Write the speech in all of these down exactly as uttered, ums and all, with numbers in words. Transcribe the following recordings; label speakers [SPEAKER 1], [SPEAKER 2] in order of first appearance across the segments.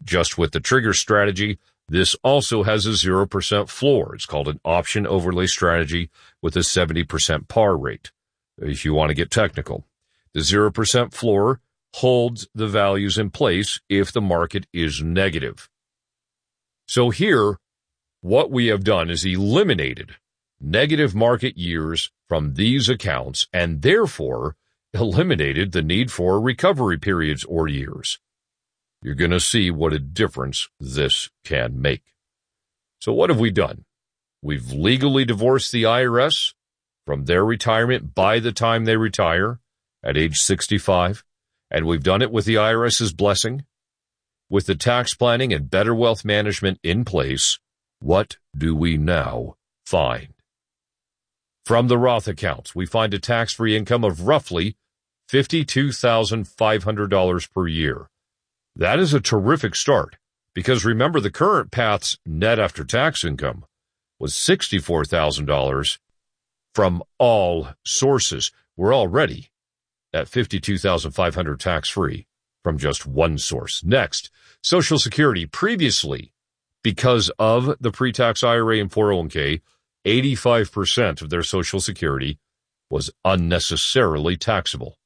[SPEAKER 1] just with the trigger strategy, this also has a zero percent floor. It's called an option overlay strategy with a seventy percent par rate, if you want to get technical. The zero percent floor holds the values in place if the market is negative. So here, what we have done is eliminated negative market years from these accounts and therefore eliminated the need for recovery periods or years. You're going to see what a difference this can make. So what have we done? We've legally divorced the I R S from their retirement by the time they retire at age sixty-five, and we've done it with the IRS's blessing. With the tax planning and better wealth management in place, what do we now find? From the Roth accounts, we find a tax-free income of roughly fifty-two thousand five hundred dollars per year. That is a terrific start, because remember the current path's net after-tax income was sixty-four thousand dollars from all sources. We're already at fifty-two thousand five hundred dollars tax-free from just one source. Next, Social Security. Previously, because of the pre-tax I R A and four oh one k, eighty-five percent of their Social Security was unnecessarily taxable.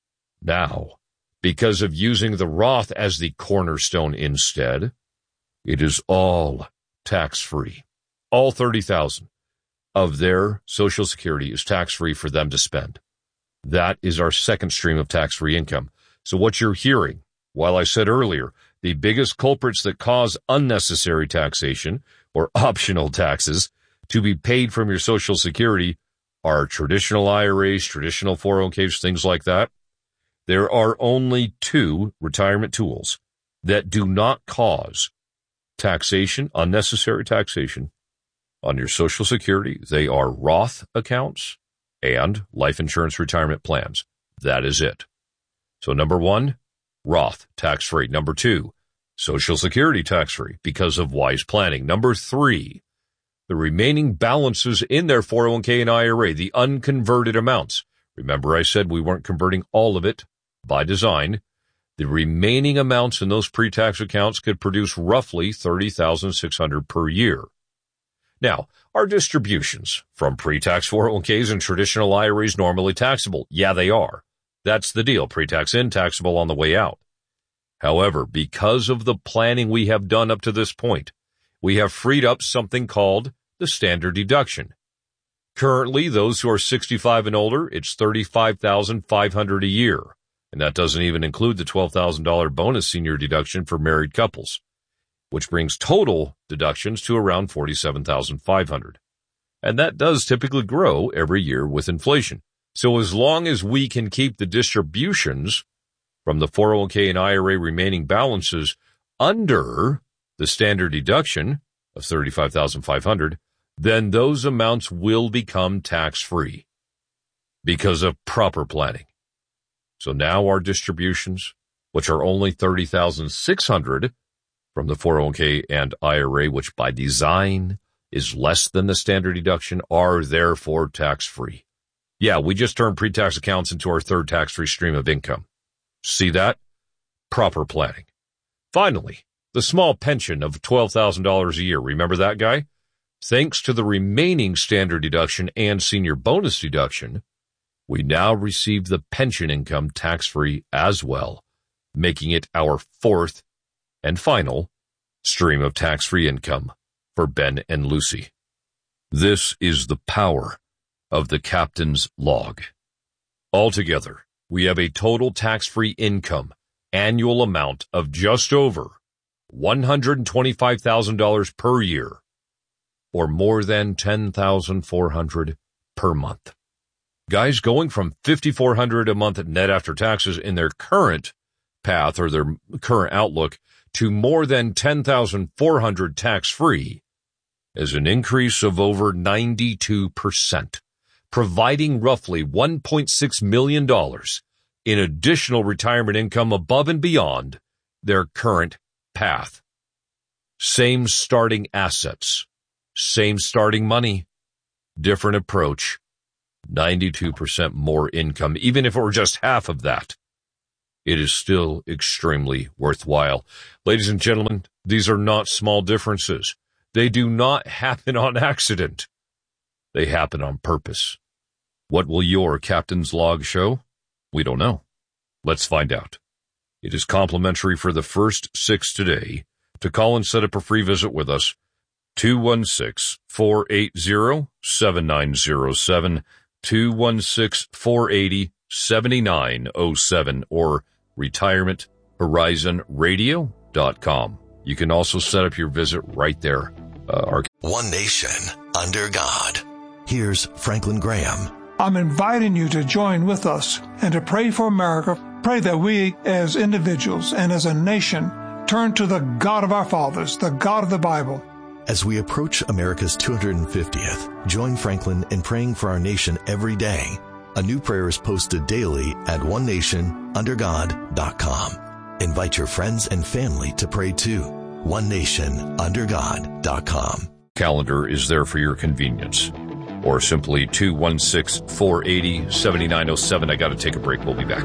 [SPEAKER 1] Now, because of using the Roth as the cornerstone instead, it is all tax-free. All thirty thousand dollars of their Social Security is tax-free for them to spend. That is our second stream of tax-free income. So what you're hearing, while I said earlier, the biggest culprits that cause unnecessary taxation or optional taxes to be paid from your Social Security are traditional I R As, traditional four oh one k's, things like that. There are only two retirement tools that do not cause taxation, unnecessary taxation, on your Social Security. They are Roth accounts and life insurance retirement plans. That is it. So number one, Roth, tax-free. Number two, Social Security tax-free because of wise planning. Number three, the remaining balances in their four oh one k and I R A, the unconverted amounts. Remember I said we weren't converting all of it by design. The remaining amounts in those pre-tax accounts could produce roughly thirty thousand six hundred dollars per year. Now, are distributions from pre-tax four oh one k's and traditional I R As normally taxable? Yeah, they are. That's the deal. Pre-tax in, taxable on the way out. However, because of the planning we have done up to this point, we have freed up something called the standard deduction. Currently, those who are sixty-five and older, it's thirty-five thousand five hundred dollars a year. And that doesn't even include the twelve thousand dollars bonus senior deduction for married couples, which brings total deductions to around forty-seven thousand five hundred dollars. And that does typically grow every year with inflation. So as long as we can keep the distributions from the four oh one k and I R A remaining balances under the standard deduction of thirty-five thousand five hundred dollars, then those amounts will become tax-free because of proper planning. So now our distributions, which are only thirty thousand six hundred dollars from the four oh one k and I R A, which by design is less than the standard deduction, are therefore tax-free. Yeah, we just turned pre-tax accounts into our third tax-free stream of income. See that? Proper planning. Finally, the small pension of twelve thousand dollars a year. Remember that guy? Thanks to the remaining standard deduction and senior bonus deduction, we now receive the pension income tax-free as well, making it our fourth and final stream of tax-free income for Ben and Lucy. This is the power of the captain's log. Altogether, we have a total tax-free income annual amount of just over one hundred twenty-five thousand dollars per year, or more than ten thousand four hundred dollars per month. Guys, going from five thousand four hundred dollars a month net after taxes in their current path or their current outlook to more than ten thousand four hundred dollars tax-free is an increase of over ninety-two percent, providing roughly one point six million dollars in additional retirement income above and beyond their current path. Same starting assets, same starting money, different approach, ninety-two percent more income, even if it were just half of that. it is still extremely worthwhile. Ladies and gentlemen, these are not small differences. They do not happen on accident. They happen on purpose. What will your Captain's Log show? We don't know. Let's find out. It is complimentary for the first six today. To call and set up a free visit with us, two one six, four eight zero, seven nine zero seven, two one six, four eight zero, seven nine zero seven, or retirement horizon radio dot com. You can also set up your visit right there. Uh, our
[SPEAKER 2] One Nation under God. Here's Franklin Graham.
[SPEAKER 3] I'm inviting you to join with us and to pray for America. Pray that we as individuals and as a nation turn to the God of our fathers, the God of the Bible.
[SPEAKER 2] As we approach America's two hundred fiftieth, join Franklin in praying for our nation every day. A new prayer is posted daily at one nation under god dot com. Invite your friends and family to pray too. one nation under god dot com.
[SPEAKER 1] Calendar is there for your convenience. Or simply two one six, four eight zero, seven nine zero seven. I got to take a break. We'll be back.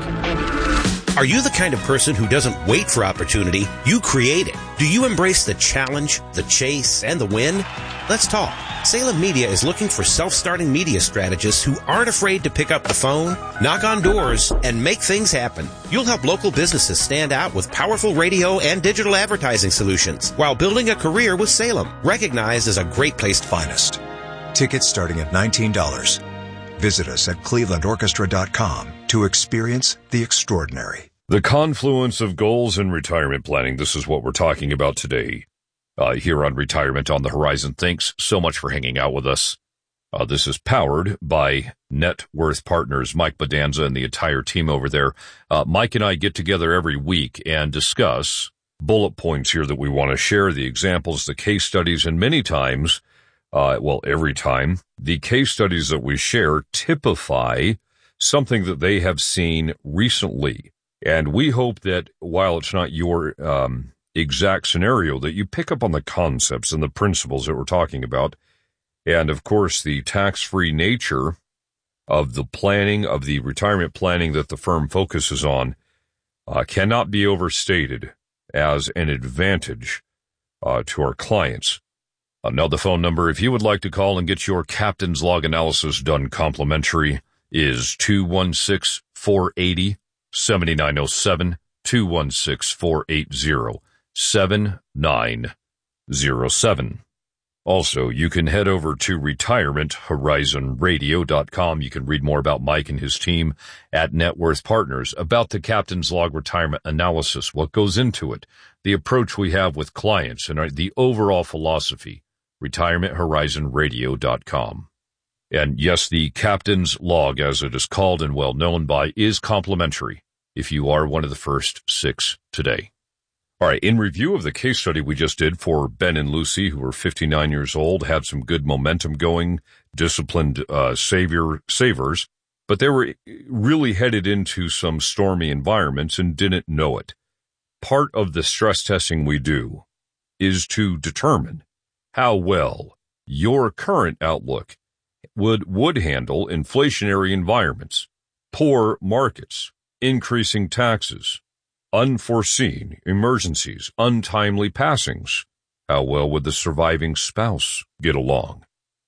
[SPEAKER 4] Are you the kind of person who doesn't wait for opportunity? You create it. Do you embrace the challenge, the chase, and the win? Let's talk. Salem Media is looking for self-starting media strategists who aren't afraid to pick up the phone, knock on doors, and make things happen. You'll help local businesses stand out with powerful radio and digital advertising solutions while building a career with Salem, recognized as a great place to find us.
[SPEAKER 5] Tickets starting at nineteen dollars. Visit us at cleveland orchestra dot com to experience the extraordinary.
[SPEAKER 1] The confluence of goals and retirement planning. This is what we're talking about today uh, here on Retirement on the Horizon. Thanks so much for hanging out with us. Uh, this is powered by Net Worth Partners, Mike Bedanza and the entire team over there. Uh, Mike and I get together every week and discuss bullet points here that we want to share, the examples, the case studies, and many times Uh, well, every time, the case studies that we share typify something that they have seen recently. And we hope that while it's not your um, exact scenario, that you pick up on the concepts and the principles that we're talking about. And, of course, the tax-free nature of the planning, of the retirement planning that the firm focuses on, uh, cannot be overstated as an advantage uh, to our clients. Uh, now, the phone number, if you would like to call and get your Captain's Log analysis done complimentary, is two one six, four eight zero, seven nine zero seven, two one six, four eight zero, seven nine zero seven. Also, you can head over to retirement horizon radio dot com. You can read more about Mike and his team at Net Worth Partners, about the Captain's Log retirement analysis, what goes into it, the approach we have with clients, and the overall philosophy. retirement horizon radio dot com. And yes, the Captain's Log, as it is called and well known by, is complimentary if you are one of the first six today. All right, in review of the case study we just did for Ben and Lucy, who were fifty-nine years old, had some good momentum going, disciplined uh, savior, savers, but they were really headed into some stormy environments and didn't know it. Part of the stress testing we do is to determine how well your current outlook would, would handle inflationary environments, poor markets, increasing taxes, unforeseen emergencies, untimely passings. How well would the surviving spouse get along?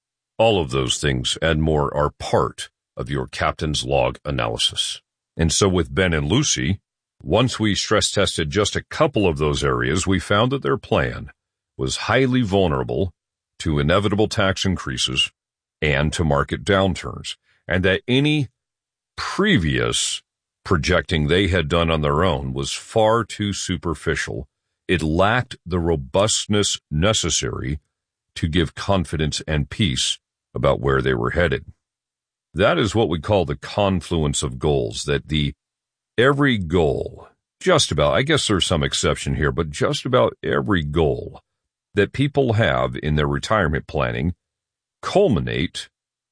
[SPEAKER 1] All of those things and more are part of your Captain's Log analysis. And so with Ben and Lucy, once we stress tested just a couple of those areas, we found that their plan was highly vulnerable to inevitable tax increases and to market downturns, and that any previous projecting they had done on their own was far too superficial. It lacked the robustness necessary to give confidence and peace about where they were headed. That is what we call the confluence of goals, that the every goal, just about, I guess there's some exception here, but just about every goal that people have in their retirement planning culminate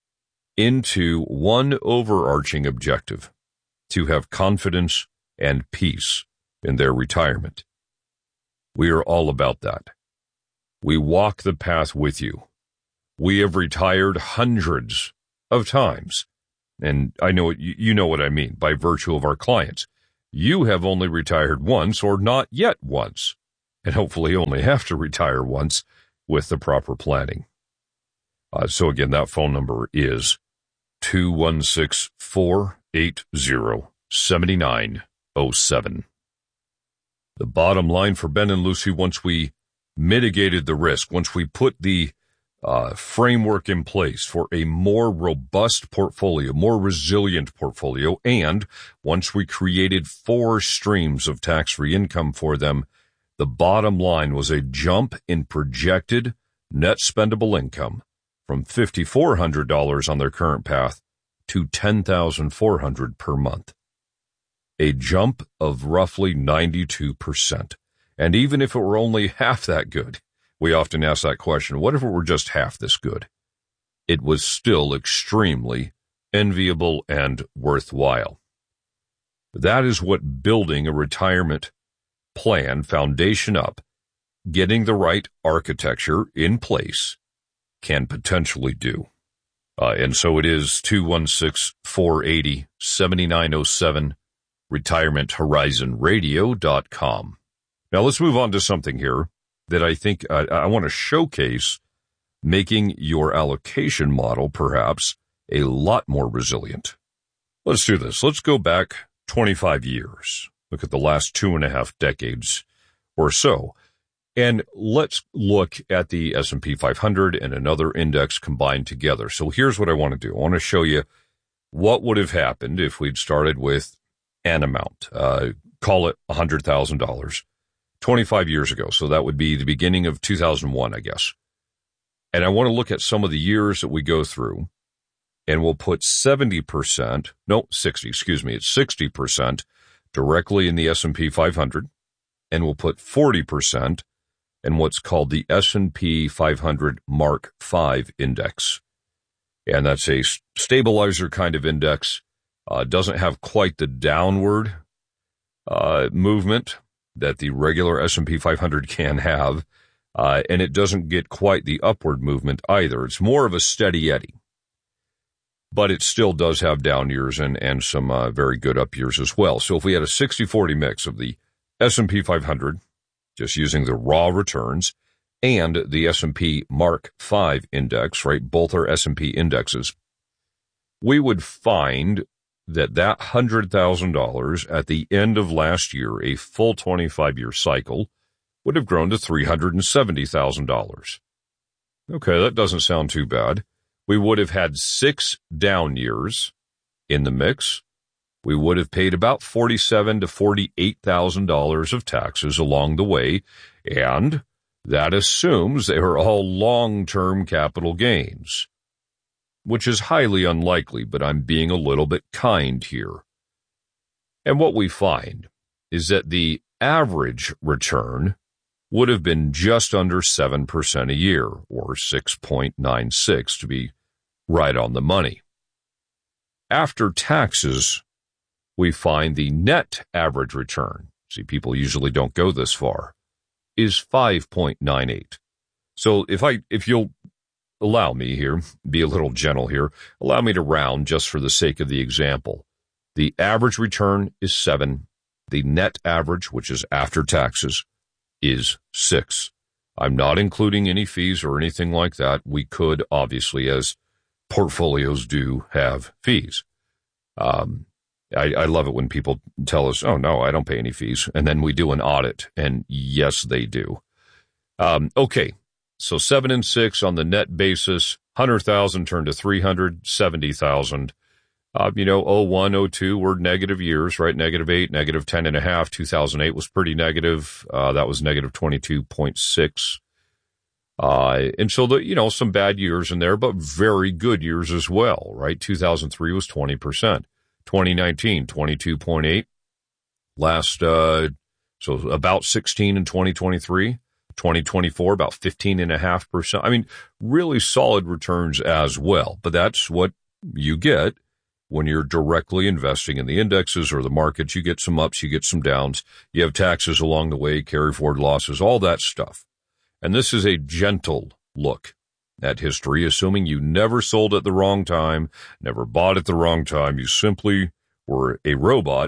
[SPEAKER 1] into one overarching objective: to have confidence and peace in their retirement. We are all about that. We walk the path with you. We have retired hundreds of times, and I know you know what I mean by virtue of our clients. you have only retired once or not yet once, and hopefully only have to retire once with the proper planning. Uh, so again, that phone number is two one six, four eight zero, seven nine zero seven. The bottom line for Ben and Lucy, once we mitigated the risk, once we put the uh, framework in place for a more robust portfolio, more resilient portfolio, and once we created four streams of tax-free income for them, the bottom line was a jump in projected net spendable income from five thousand four hundred dollars on their current path to ten thousand four hundred dollars per month. A jump of roughly ninety-two percent. And even if it were only half that good, we often ask that question, what if it were just half this good? It was still extremely enviable and worthwhile. That is what building a retirement plan, foundation up, getting the right architecture in place, can potentially do. Uh, and so it is two one six, four eight zero, seven nine zero seven, retirement horizon radio dot com. Now let's move on to something here that I think uh, I want to showcase, making your allocation model perhaps a lot more resilient. Let's do this. Let's go back twenty-five years. Look at the last two and a half decades or so. And let's look at the S and P five hundred and another index combined together. So here's what I want to do. I want to show you what would have happened if we'd started with an amount, uh, call it one hundred thousand dollars, twenty-five years ago. So that would be the beginning of two thousand one, I guess. And I want to look at some of the years that we go through, and we'll put seventy percent, no, sixty, excuse me, it's sixty percent directly in the S and P five hundred, and we'll put forty percent in what's called the S and P five hundred Mark five index. And that's a stabilizer kind of index. Uh, doesn't have quite the downward uh, movement that the regular S and P five hundred can have, uh, and it doesn't get quite the upward movement either. It's more of a steady eddy, but it still does have down years and, and some uh, very good up years as well. So if we had a sixty forty mix of the S and P five hundred, just using the raw returns, and the S and P Mark five index, right, both are S and P indexes, we would find that that one hundred thousand dollars at the end of last year, a full twenty-five year cycle, would have grown to three hundred seventy thousand dollars. Okay, that doesn't sound too bad. We would have had six down years in the mix. We would have paid about forty-seven thousand to forty-eight thousand dollars of taxes along the way, and that assumes they are all long-term capital gains, which is highly unlikely, but I'm being a little bit kind here. And what we find is that the average return would have been just under seven percent a year, or six point nine six to be right on the money. After taxes, we find the net average return, see, people usually don't go this far, is five point nine eight. So if I, if you'll allow me here, be a little gentle here, allow me to round just for the sake of the example. The average return is seven. The net average, which is after taxes, is six. I'm not including any fees or anything like that. We could, obviously, as portfolios do, have fees. Um, I, I love it when people tell us, oh, no, I don't pay any fees. And then we do an audit, and yes, they do. Um, okay. So seven and six on the net basis, one hundred thousand turned to three hundred seventy thousand. Uh, you know, oh one, oh two were negative years, right? Negative eight, negative ten and a half. two thousand eight was pretty negative. Uh, that was negative twenty-two point six. Uh, and so the, you know, some bad years in there, but very good years as well, right? two thousand three was twenty percent. twenty nineteen, twenty-two point eight. Last, uh, so about sixteen in twenty twenty-three. twenty twenty-four, about fifteen and a half percent. I mean, really solid returns as well. But that's what you get when you're directly investing in the indexes or the markets. You get some ups, you get some downs. You have taxes along the way, carry forward losses, all that stuff. And this is a gentle look at history, assuming you never sold at the wrong time, never bought at the wrong time. You simply were a robot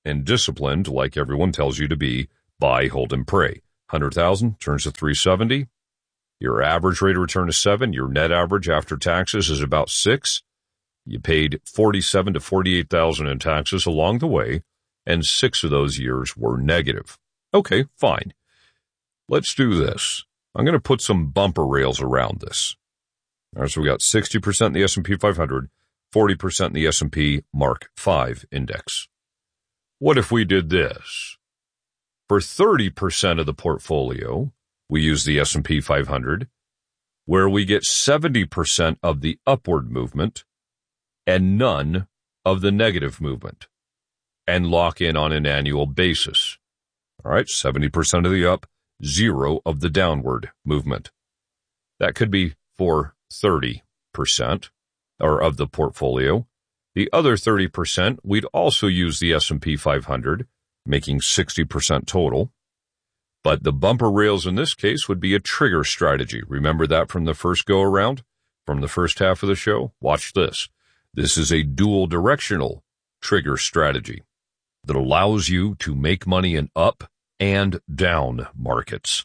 [SPEAKER 1] and disciplined like everyone tells you to be, buy, hold, and pray. one hundred thousand turns to three seventy. Your average rate of return is seven. Your net average after taxes is about six. You paid forty-seven to forty-eight thousand in taxes along the way, and six of those years were negative. Okay, fine. Let's do this. I'm going to put some bumper rails around this. All right, so we got sixty percent in the S and P five hundred, forty percent in the S and P Mark five index. What if we did this? For thirty percent of the portfolio, we use the S and P five hundred, where we get seventy percent of the upward movement and none of the negative movement, and lock in on an annual basis. All right, seventy percent of the up, zero of the downward movement. That could be for thirty percent or of the portfolio. The other thirty percent, we'd also use the S and P five hundred, making sixty percent total. But the bumper rails in this case would be a trigger strategy. Remember that from the first go around, from the first half of the show? Watch this. This is a dual directional trigger strategy that allows you to make money in up and down markets.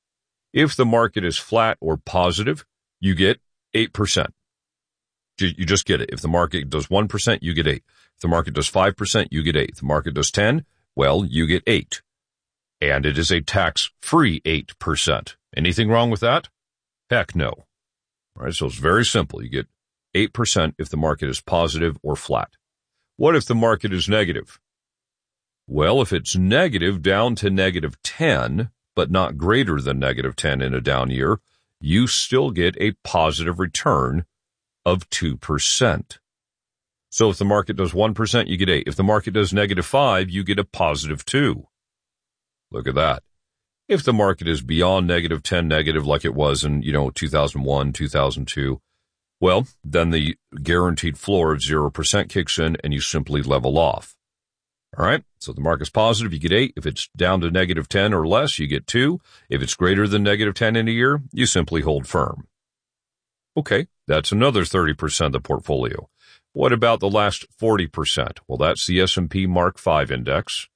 [SPEAKER 1] If the market is flat or positive, you get eight percent. You just get it. If the market does one percent, you get eight. If the market does five percent, you get eight. If the market does ten, well, you get eight. And it is a tax-free eight percent. Anything wrong with that? Heck no. All right, so it's very simple. You get eight percent if the market is positive or flat. What if the market is negative? Well, if it's negative down to negative ten, but not greater than negative ten in a down year, you still get a positive return of two percent. So if the market does one percent, you get eight. If the market does negative five, you get a positive two. Look at that. If the market is beyond negative ten negative like it was in, you know, two thousand one, two thousand two, well, then the guaranteed floor of zero percent kicks in and you simply level off. All right, so if the market's positive, you get eight. If it's down to negative ten or less, you get two. If it's greater than negative ten in a year, you simply hold firm. Okay, that's another thirty percent of the portfolio. What about the last forty percent? Well, that's the S and P Mark five index.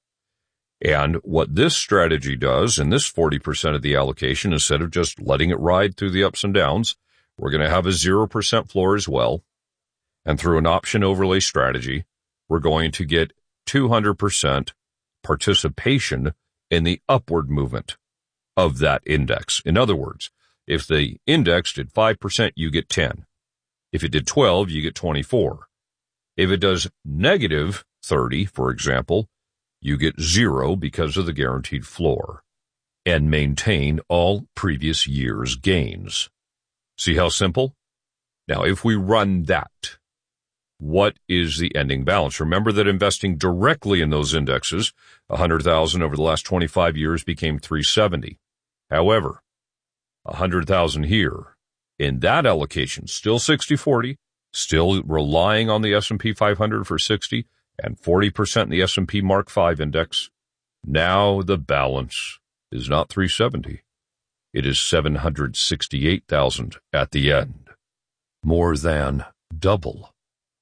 [SPEAKER 1] And what this strategy does in this forty percent of the allocation, instead of just letting it ride through the ups and downs, we're going to have a zero percent floor as well. And through an option overlay strategy, we're going to get two hundred percent participation in the upward movement of that index. In other words, if the index did five percent, you get ten. If it did twelve, you get twenty-four. If it does negative thirty, for example, you get zero because of the guaranteed floor and maintain all previous year's gains. See how simple? Now, if we run that, what is the ending balance? Remember that investing directly in those indexes, one hundred thousand over the last twenty-five years became three seventy. However, one hundred thousand here in that allocation, still sixty forty, still relying on the S and P five hundred for sixty and forty percent in the S and P Mark five index. Now the balance is not three seventy. It is seven hundred sixty-eight thousand at the end. More than double.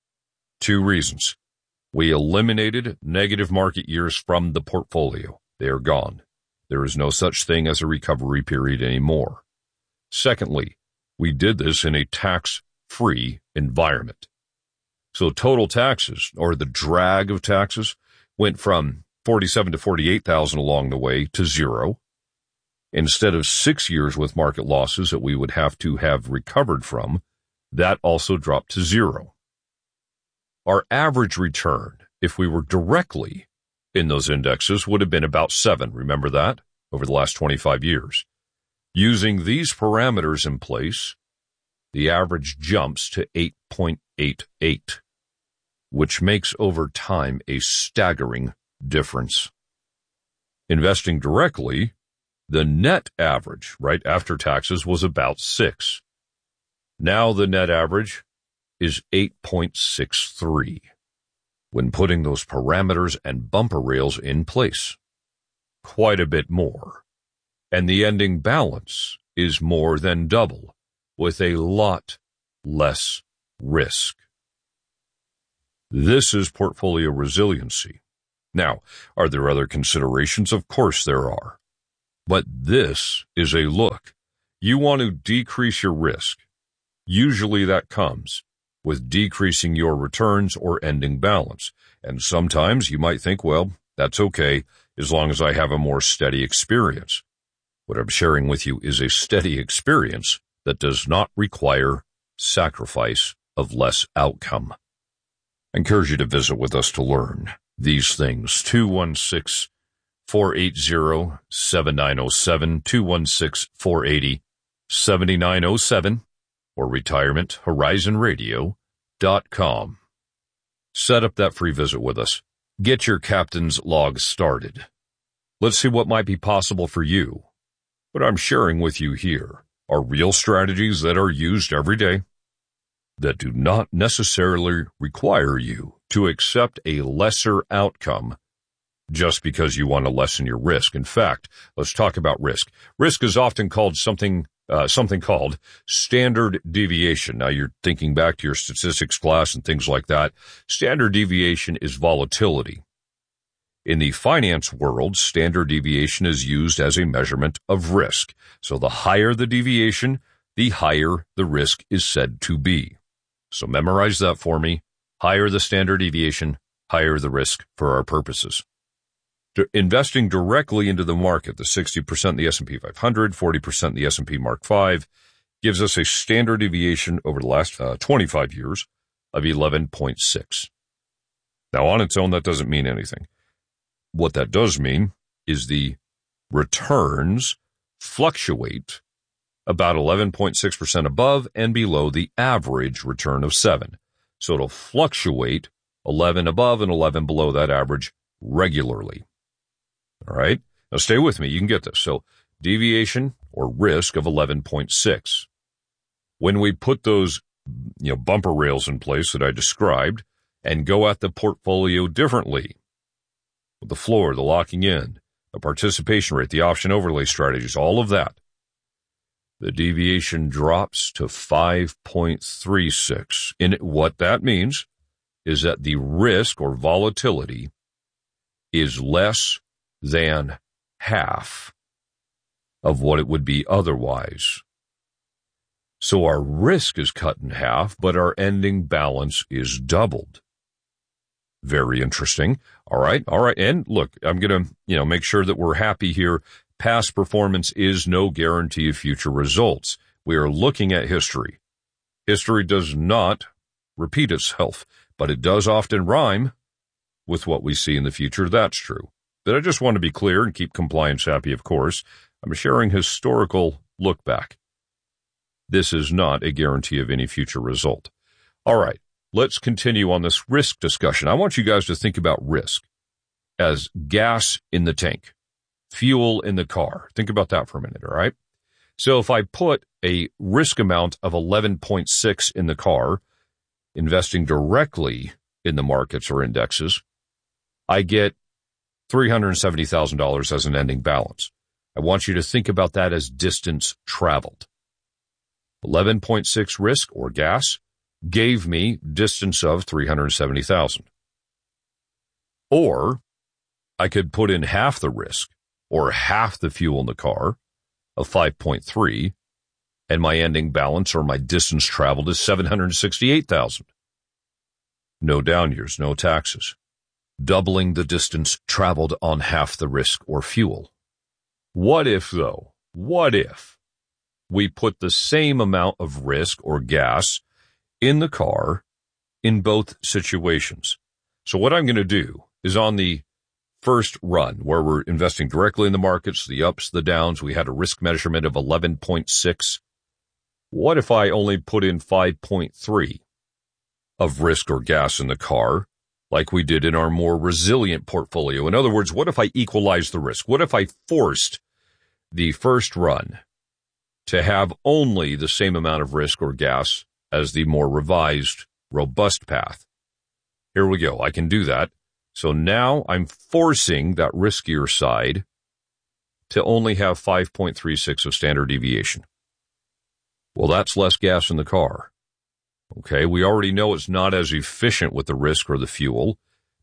[SPEAKER 1] Two reasons. We eliminated negative market years from the portfolio. They are gone. There is no such thing as a recovery period anymore. Secondly, we did this in a tax-free environment. So total taxes, or the drag of taxes, went from forty-seven to forty-eight thousand along the way to zero. Instead of six years with market losses that we would have to have recovered from, that also dropped to zero. Our average return, if we were directly in those indexes, would have been about seven. Remember that? Over the last twenty-five years. Using these parameters in place, the average jumps to eight point eight eight, which makes over time a staggering difference. Investing directly, the net average, right after taxes, was about six. Now the net average is eight point six three when putting those parameters and bumper rails in place. Quite a bit more. And the ending balance is more than double, with a lot less risk. This is portfolio resiliency. Now, are there other considerations? Of course there are. But this is a look. You want to decrease your risk. Usually that comes with decreasing your returns or ending balance. And sometimes you might think, well, that's okay as long as I have a more steady experience. What I'm sharing with you is a steady experience that does not require sacrifice of less outcome. I encourage you to visit with us to learn these things. two one six, four eight zero, seven nine zero seven, two one six, four eight zero, seven nine zero seven, or retirement horizon radio dot com. Set up that free visit with us. Get your captain's log started. Let's see what might be possible for you. What I'm sharing with you here are real strategies that are used every day that do not necessarily require you to accept a lesser outcome just because you want to lessen your risk. In fact, let's talk about risk. Risk is often called something uh, something called standard deviation. Now, you're thinking back to your statistics class and things like that. Standard deviation is volatility. In the finance world, standard deviation is used as a measurement of risk. So the higher the deviation, the higher the risk is said to be. So memorize that for me. Higher the standard deviation, higher the risk for our purposes. D- investing directly into the market, the sixty percent in the S and P five hundred, forty percent in the S and P Mark five, gives us a standard deviation over the last uh, twenty-five years of eleven point six. Now, on its own, that doesn't mean anything. What that does mean is the returns fluctuate about eleven point six percent above and below the average return of seven. So it'll fluctuate eleven above and eleven below that average regularly. All right? Now stay with me. You can get this. So deviation or risk of eleven point six. When we put those, you know, bumper rails in place that I described and go at the portfolio differently, the floor, the locking in, the participation rate, the option overlay strategies, all of that, the deviation drops to five point three six. And what that means is that the risk or volatility is less than half of what it would be otherwise. So our risk is cut in half, but our ending balance is doubled. Very interesting. All right. All right. And look, I'm going to, you know, make sure that we're happy here. Past performance is no guarantee of future results. We are looking at history. History does not repeat itself, but it does often rhyme with what we see in the future. That's true. But I just want to be clear and keep compliance happy, of course. I'm sharing historical look back. This is not a guarantee of any future result. All right. Let's continue on this risk discussion. I want you guys to think about risk as gas in the tank, fuel in the car. Think about that for a minute, all right? So if I put a risk amount of eleven point six in the car, investing directly in the markets or indexes, I get three hundred seventy thousand dollars as an ending balance. I want you to think about that as distance traveled. eleven point six risk or gas gave me distance of three hundred seventy thousand. Or I could put in half the risk or half the fuel in the car of five point three, and my ending balance or my distance traveled is seven hundred sixty-eight thousand. No down years, no taxes. Doubling the distance traveled on half the risk or fuel. What if, though, what if we put the same amount of risk or gas in the car in both situations? So what I'm going to do is on the first run where we're investing directly in the markets, the ups, the downs, we had a risk measurement of eleven point six. What if I only put in five point three of risk or gas in the car like we did in our more resilient portfolio? In other words, what if I equalized the risk? What if I forced the first run to have only the same amount of risk or gas as the more revised, robust path? Here we go. I can do that. So now I'm forcing that riskier side to only have five point three six of standard deviation. Well, that's less gas in the car. Okay, we already know it's not as efficient with the risk or the fuel,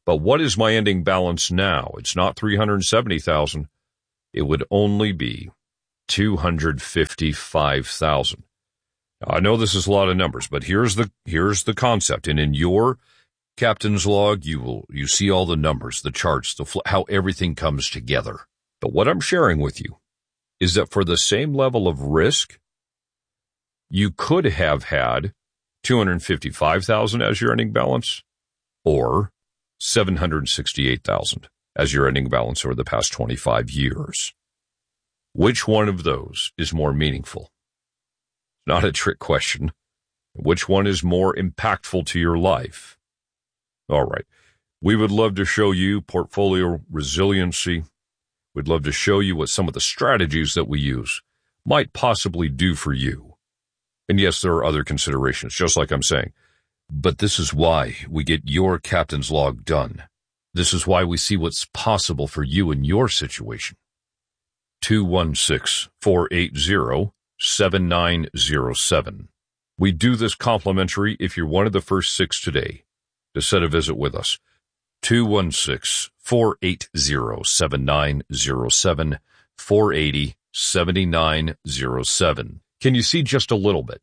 [SPEAKER 1] But what is my ending balance now? It's not three hundred seventy thousand dollars. It would only be two hundred fifty-five thousand dollars. Now, I know this is a lot of numbers, but here's the here's the concept. And in your captain's log, you will you see all the numbers, the charts, the fl- how everything comes together. But what I'm sharing with you is that for the same level of risk, you could have had two hundred fifty-five thousand dollars as your ending balance, or seven hundred sixty-eight thousand dollars as your ending balance over the past twenty-five years. Which one of those is more meaningful? Not a trick question. Which one is more impactful to your life? All right. We would love to show you portfolio resiliency. We'd love to show you what some of the strategies that we use might possibly do for you. And yes, there are other considerations, just like I'm saying. But this is why we get your captain's log done. This is why we see what's possible for you in your situation. two one six, four eight zero, seven nine zero seven. We do this complimentary if you're one of the first six today to set a visit with us. two one six, four eight zero, seven nine zero seven, four eight zero, seven nine zero seven. Can you see just a little bit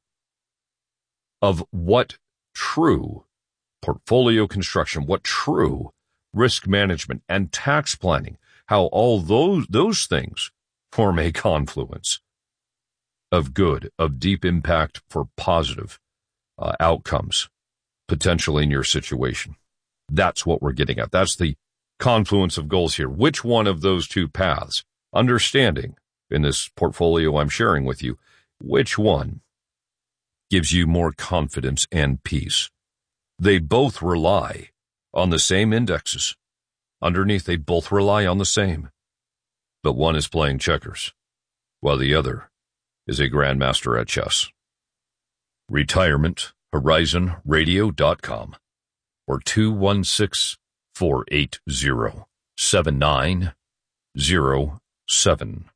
[SPEAKER 1] of what true portfolio construction, what true risk management and tax planning, how all those those things form a confluence of good, of deep impact for positive uh, outcomes, potentially in your situation. That's what we're getting at. That's the confluence of goals here. Which one of those two paths, understanding in this portfolio I'm sharing with you, which one gives you more confidence and peace? They both rely on the same indexes. Underneath, they both rely on the same. But one is playing checkers, while the other is a grandmaster at chess. Retirement Horizon Radio dot com or two one six, four eight zero, seven nine zero seven.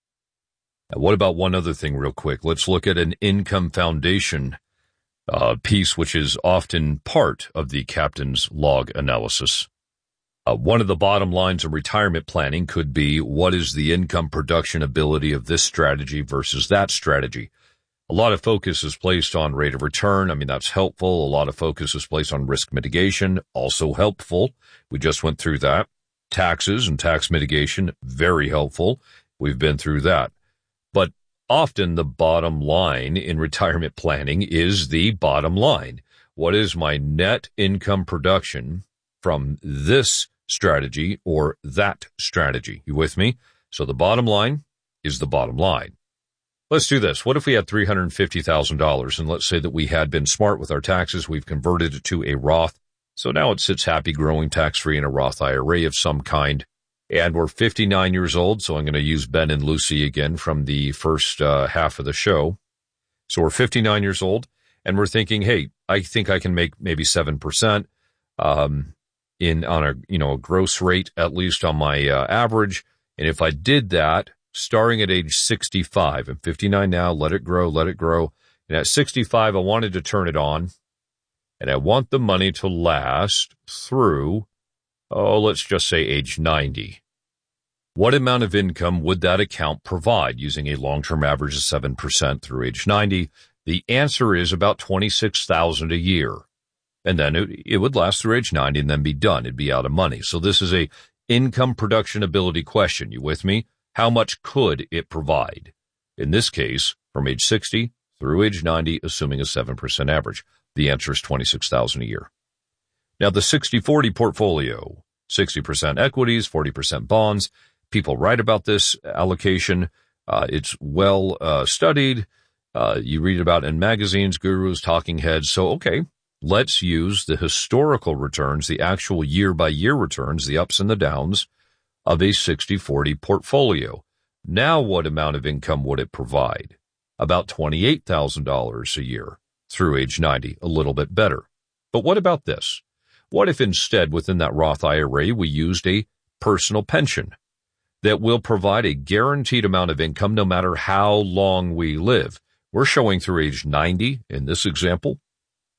[SPEAKER 1] Now, what about one other thing real quick? Let's look at an income foundation uh, piece, which is often part of the captain's log analysis. Uh, one of the bottom lines of retirement planning could be, what is the income production ability of this strategy versus that strategy? A lot of focus is placed on rate of return. I mean, that's helpful. A lot of focus is placed on risk mitigation, also helpful. We just went through that. Taxes and tax mitigation, very helpful. We've been through that. But often the bottom line in retirement planning is the bottom line. What is my net income production from this strategy or that strategy? You with me? So the bottom line is the bottom line. Let's do this. What if we had three hundred fifty thousand dollars, and let's say that we had been smart with our taxes, we've converted it to a Roth, so now it sits happy, growing, tax-free in a Roth I R A of some kind, and we're fifty-nine years old, so I'm going to use Ben and Lucy again from the first uh, half of the show. So we're fifty-nine years old, and we're thinking, hey, I think I can make maybe seven percent um, in on a you know a gross rate, at least on my uh, average, and if I did that, starting at age sixty-five, I'm fifty-nine now, let it grow, let it grow. And at sixty-five, I wanted to turn it on, and I want the money to last through, oh, let's just say age ninety. What amount of income would that account provide using a long-term average of seven percent through age ninety? The answer is about twenty-six thousand dollars a year. And then it, it would last through age ninety and then be done. It'd be out of money. So this is a income production ability question. You with me? How much could it provide? In this case, from age sixty through age ninety, assuming a seven percent average. The answer is twenty-six thousand dollars a year. Now, the sixty forty portfolio, sixty percent equities, forty percent bonds. People write about this allocation. Uh, it's well uh, studied. Uh, you read about it in magazines, gurus, talking heads. So, okay, let's use the historical returns, the actual year-by-year returns, the ups and the downs of a sixty forty portfolio. Now what amount of income would it provide? About twenty-eight thousand dollars a year through age ninety, a little bit better. But what about this? What if instead within that Roth I R A we used a personal pension that will provide a guaranteed amount of income no matter how long we live? We're showing through age ninety in this example,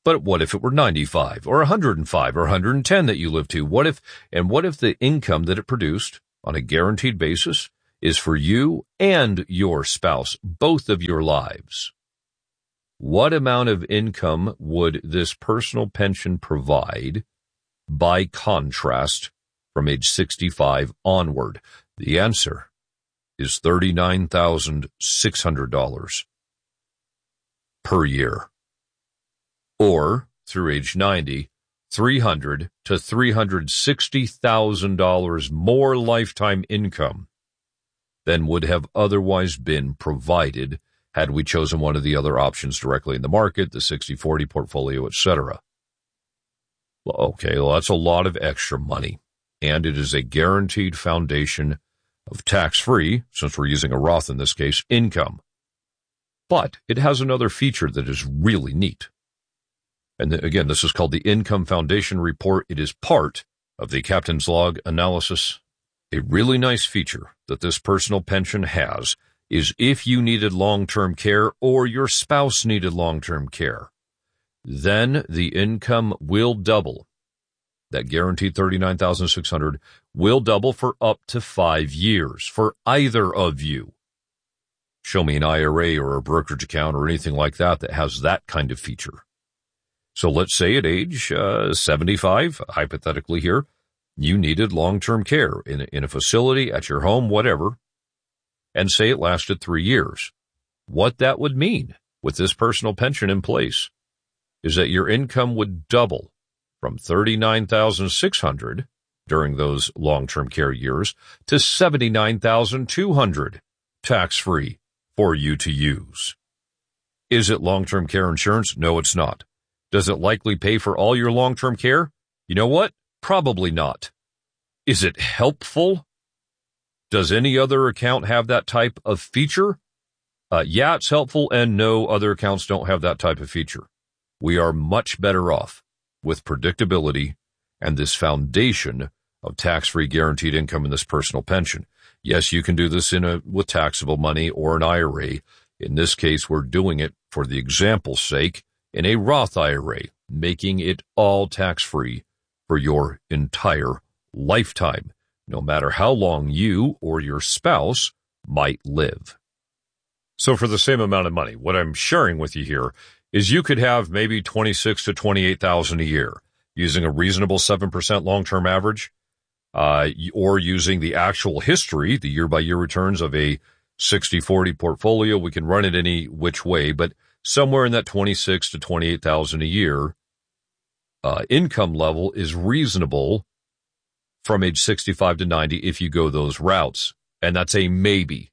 [SPEAKER 1] But what if it were ninety-five or one hundred five or one hundred ten that you live to? What if, and what if the income that it produced on a guaranteed basis is for you and your spouse, both of your lives? What amount of income would this personal pension provide by contrast from age sixty-five onward? The answer is thirty-nine thousand six hundred dollars per year. Or, through age ninety, three hundred thousand to three hundred sixty thousand dollars more lifetime income than would have otherwise been provided had we chosen one of the other options directly in the market, the sixty forty portfolio, et cetera. Well, okay, well, that's a lot of extra money, and it is a guaranteed foundation of tax-free, since we're using a Roth in this case, income. But it has another feature that is really neat. And again, this is called the Income Foundation Report. It is part of the Captain's Log analysis. A really nice feature that this personal pension has is if you needed long-term care or your spouse needed long-term care, then the income will double. That guaranteed thirty-nine thousand six hundred dollars will double for up to five years for either of you. Show me an I R A or a brokerage account or anything like that that has that kind of feature. So let's say at age uh, seventy-five, hypothetically here, you needed long-term care in, in a facility, at your home, whatever, and say it lasted three years. What that would mean with this personal pension in place is that your income would double from thirty-nine thousand six hundred dollars during those long-term care years to seventy-nine thousand two hundred dollars tax-free for you to use. Is it long-term care insurance? No, it's not. Does it likely pay for all your long-term care? You know what? Probably not. Is it helpful? Does any other account have that type of feature? Uh, yeah, it's helpful, and no, other accounts don't have that type of feature. We are much better off with predictability and this foundation of tax-free guaranteed income in this personal pension. Yes, you can do this in a with taxable money or an I R A. In this case, we're doing it, for the example's sake, in a Roth I R A, making it all tax-free for your entire lifetime, no matter how long you or your spouse might live. So for the same amount of money, what I'm sharing with you here is you could have maybe twenty-six to twenty-eight thousand a year using a reasonable seven percent long-term average, uh, or using the actual history, the year-by-year returns of a sixty forty portfolio. We can run it any which way, but somewhere in that twenty-six to twenty-eight thousand a year uh, income level is reasonable from age sixty-five to ninety if you go those routes, and that's a maybe.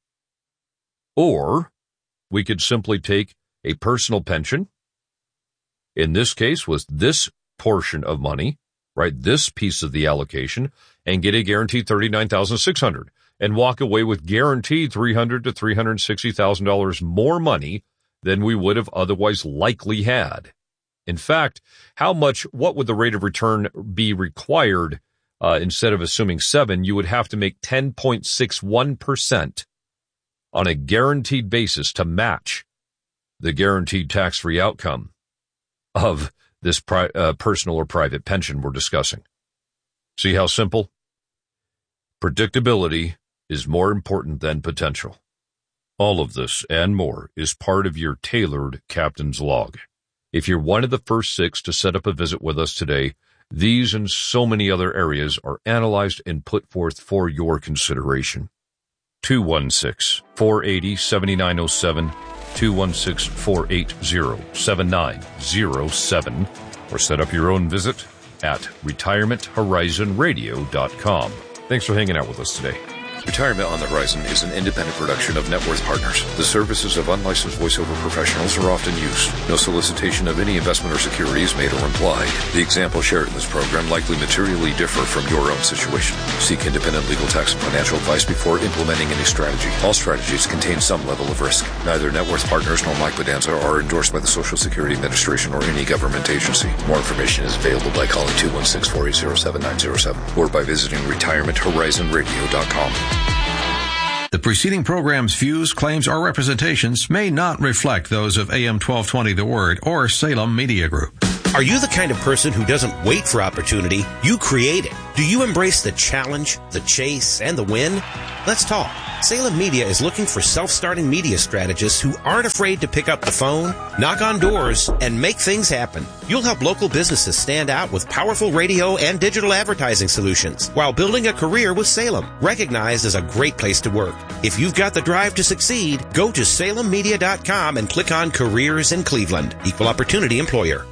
[SPEAKER 1] Or we could simply take a personal pension, in this case with this portion of money, right, this piece of the allocation, and get a guaranteed thirty-nine thousand six hundred dollars and walk away with guaranteed three hundred thousand to three hundred sixty thousand dollars more money than we would have otherwise likely had. In fact, how much, what would the rate of return be required? Uh, instead of assuming seven, you would have to make ten point six one percent on a guaranteed basis to match the guaranteed tax-free outcome of this pri- uh, personal or private pension we're discussing. See how simple? Predictability is more important than potential. All of this and more is part of your tailored Captain's Log. If you're one of the first six to set up a visit with us today, these and so many other areas are analyzed and put forth for your consideration. two one six, four eight zero, seven nine zero seven, two one six, four eight zero, seven nine zero seven, or set up your own visit at retirement horizon radio dot com. Thanks for hanging out with us today.
[SPEAKER 6] Retirement on the Horizon is an independent production of Net Worth Partners. The services of unlicensed voiceover professionals are often used. No solicitation of any investment or security is made or implied. The examples shared in this program likely materially differ from your own situation. Seek independent legal, tax, and financial advice before implementing any strategy. All strategies contain some level of risk. Neither Net Worth Partners nor Mike Bedanza are endorsed by the Social Security Administration or any government agency. More information is available by calling two one six, four eight zero, seven nine zero seven or by visiting retirement horizon radio dot com.
[SPEAKER 7] The preceding program's views, claims, or representations may not reflect those of A M twelve twenty The Word or Salem Media Group.
[SPEAKER 4] Are you the kind of person who doesn't wait for opportunity? You create it. Do you embrace the challenge, the chase, and the win? Let's talk. Salem Media is looking for self-starting media strategists who aren't afraid to pick up the phone, knock on doors, and make things happen. You'll help local businesses stand out with powerful radio and digital advertising solutions while building a career with Salem, recognized as a great place to work. If you've got the drive to succeed, go to salem media dot com and click on Careers in Cleveland. Equal Opportunity Employer.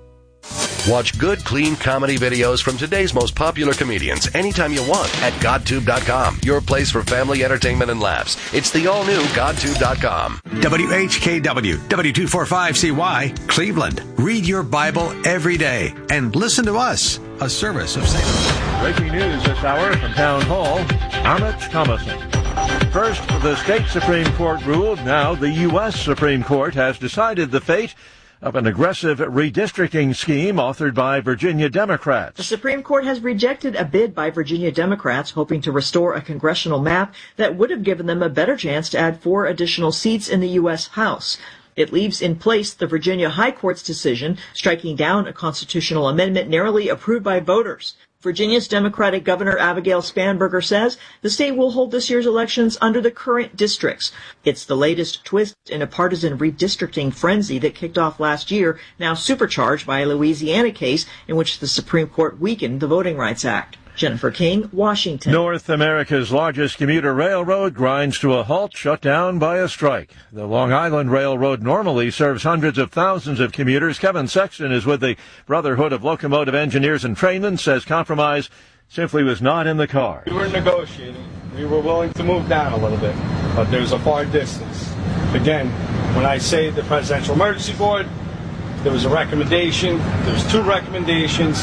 [SPEAKER 8] Watch good, clean comedy videos from today's most popular comedians anytime you want at godtube dot com. Your place for family entertainment and laughs. It's the all-new godtube dot com.
[SPEAKER 9] W H K W, W two forty-five C Y, Cleveland. Read your Bible every day and listen to us, a service of Salem.
[SPEAKER 10] Breaking news this hour from Town Hall, Amit Thomason. First, the state Supreme Court ruled. Now the U S Supreme Court has decided the fate of an aggressive redistricting scheme authored by Virginia Democrats.
[SPEAKER 11] The Supreme Court has rejected a bid by Virginia Democrats hoping to restore a congressional map that would have given them a better chance to add four additional seats in the U S House. It leaves in place the Virginia High Court's decision striking down a constitutional amendment narrowly approved by voters. Virginia's Democratic Governor Abigail Spanberger says the state will hold this year's elections under the current districts. It's the latest twist in a partisan redistricting frenzy that kicked off last year, now supercharged by a Louisiana case in which the Supreme Court weakened the Voting Rights Act. Jennifer King, Washington.
[SPEAKER 10] North America's largest commuter railroad grinds to a halt, shut down by a strike. The Long Island Railroad normally serves hundreds of thousands of commuters. Kevin Sexton is with the Brotherhood of Locomotive Engineers and Trainmen, says compromise simply was not in the cards.
[SPEAKER 12] We were negotiating. We were willing to move down a little bit, but there's a far distance. Again, when I say the Presidential Emergency Board, there was a recommendation, there was two recommendations,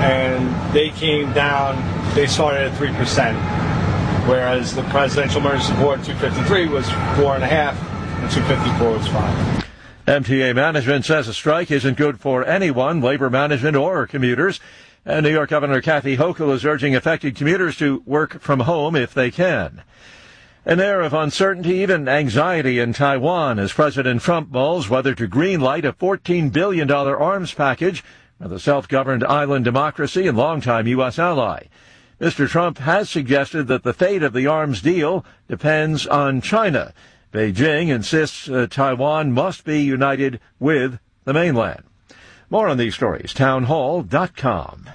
[SPEAKER 12] and they came down, they started at three percent, whereas the Presidential Emergency Board two fifty-three was four point five, and two fifty-four was five.
[SPEAKER 10] M T A management says a strike isn't good for anyone, labor management or commuters. And New York Governor Kathy Hochul is urging affected commuters to work from home if they can. An air of uncertainty, even anxiety in Taiwan as President Trump mulls whether to greenlight a fourteen billion dollars arms package for the self-governed island democracy and longtime U S ally. Mister Trump has suggested that the fate of the arms deal depends on China. Beijing insists uh, Taiwan must be united with the mainland. More on these stories, town hall dot com.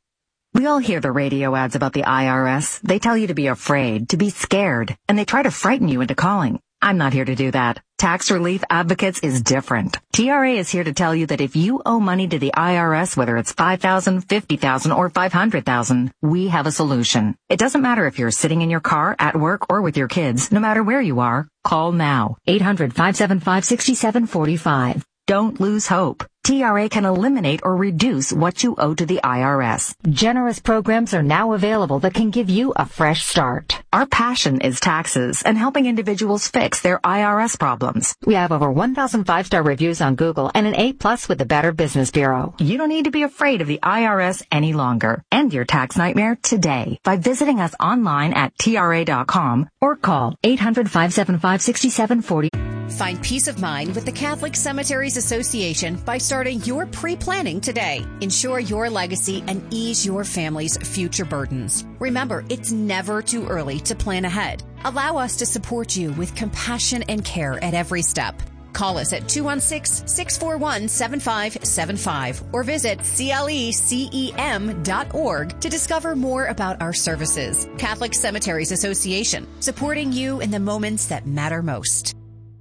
[SPEAKER 13] We all hear the radio ads about the I R S. They tell you to be afraid, to be scared, and they try to frighten you into calling. I'm not here to do that. Tax Relief Advocates is different. T R A is here to tell you that if you owe money to the I R S, whether it's five thousand dollars, fifty thousand dollars, or five hundred thousand dollars, we have a solution. It doesn't matter if you're sitting in your car, at work, or with your kids. No matter where you are, call now. eight hundred, five seven five, six seven four five. Don't lose hope. T R A can eliminate or reduce what you owe to the I R S. Generous programs are now available that can give you a fresh start. Our passion is taxes and helping individuals fix their I R S problems. We have over one thousand five-star reviews on Google and an A plus with the Better Business Bureau. You don't need to be afraid of the I R S any longer. End your tax nightmare today by visiting us online at T R A dot com or call eight hundred, five seven five, six seven four zero.
[SPEAKER 14] Find peace of mind with the Catholic Cemeteries Association by starting your pre-planning today. Ensure your legacy and ease your family's future burdens. Remember, it's never too early to plan ahead. Allow us to support you with compassion and care at every step. Call us at two one six, six four one, seven five seven five or visit C L E C E M dot org to discover more about our services. Catholic Cemeteries Association, supporting you in the moments that matter most.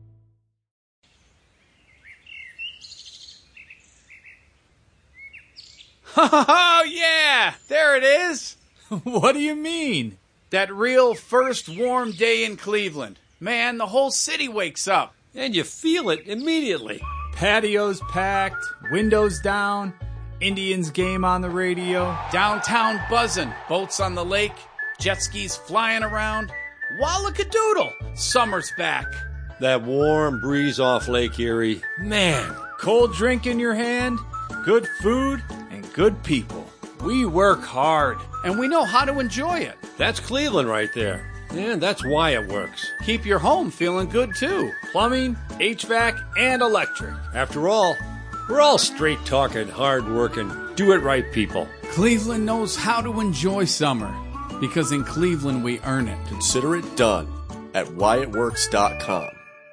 [SPEAKER 15] Oh, yeah, there it is. What do you mean? That real first warm day in Cleveland. Man, the whole city wakes up.
[SPEAKER 16] And you feel it immediately.
[SPEAKER 15] Patios packed, windows down, Indians game on the radio, downtown buzzing, boats on the lake, jet skis flying around. Wallakadoodle, summer's back.
[SPEAKER 16] That warm breeze off Lake Erie. Man.
[SPEAKER 15] Cold drink in your hand, good food, and good people. We work hard, and we know how to enjoy it.
[SPEAKER 16] That's Cleveland right there. And that's why it works.
[SPEAKER 15] Keep your home feeling good, too. Plumbing, H V A C, and electric.
[SPEAKER 16] After all, We're all straight-talking, hard-working, do-it-right people.
[SPEAKER 15] Cleveland knows how to enjoy summer, because in Cleveland we earn it.
[SPEAKER 17] Consider it done at why it works dot com.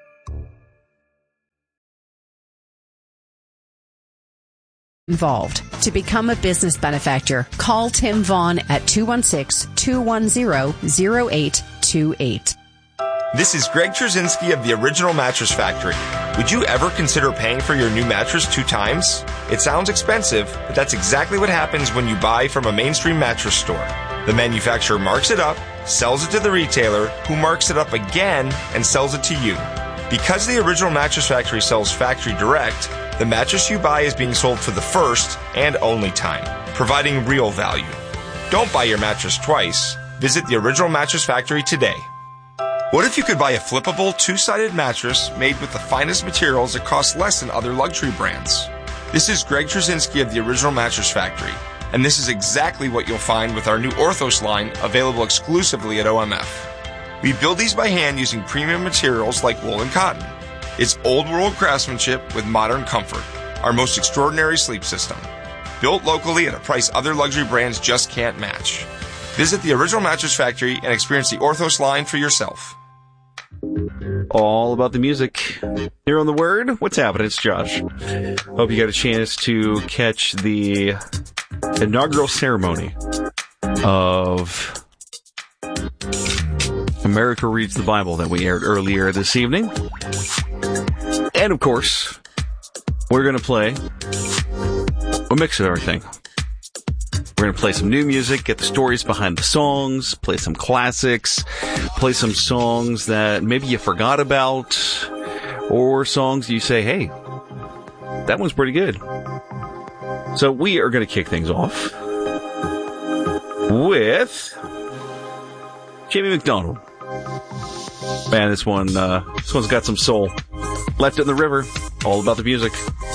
[SPEAKER 18] Involved. To become a business benefactor, call Tim Vaughn at two one six, two one zero, zero eight two eight.
[SPEAKER 19] This is Greg Trzynski of the Original Mattress Factory. Would you ever consider paying for your new mattress two times? It sounds expensive, but that's exactly what happens when you buy from a mainstream mattress store. The manufacturer marks it up, sells it to the retailer, who marks it up again and sells it to you. Because the Original Mattress Factory sells factory direct, the mattress you buy is being sold for the first and only time, providing real value. Don't buy your mattress twice. Visit the Original Mattress Factory today. What if you could buy a flippable, two-sided mattress made with the finest materials that cost less than other luxury brands? This is Greg Trzynski of the Original Mattress Factory, and this is exactly what you'll find with our new Orthos line, available exclusively at O M F. We build these by hand using premium materials like wool and cotton. It's old-world craftsmanship with modern comfort, our most extraordinary sleep system. Built locally at a price other luxury brands just can't match. Visit the Original Mattress Factory and experience the Orthos line for yourself.
[SPEAKER 20] All about the music here on The Word. What's happening? It's Josh. Hope you got a chance to catch the inaugural ceremony of America Reads the Bible that we aired earlier this evening. And, of course, we're going to play a mix of everything. We're going to play some new music, get the stories behind the songs, play some classics, play some songs that maybe you forgot about, or songs you say, hey, that one's pretty good. So we are going to kick things off with Jamie McDonald. Man, this one, uh, this one's got some soul. Left it in the river, all about the music.